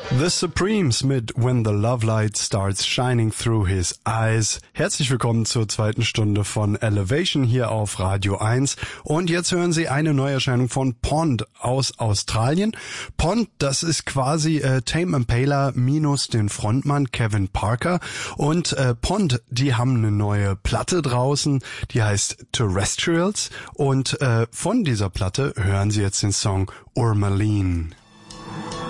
The Supremes mit When the Love Light Starts Shining Through His Eyes. Herzlich willkommen zur zweiten Stunde von Elevation hier auf Radio 1. Und jetzt hören Sie eine Neuerscheinung von Pond aus Australien. Pond, das ist quasi Tame Impala minus den Frontmann Kevin Parker. Und Pond, die haben eine neue Platte draußen, die heißt Terrestrials. Und von dieser Platte hören Sie jetzt den Song Urmaline.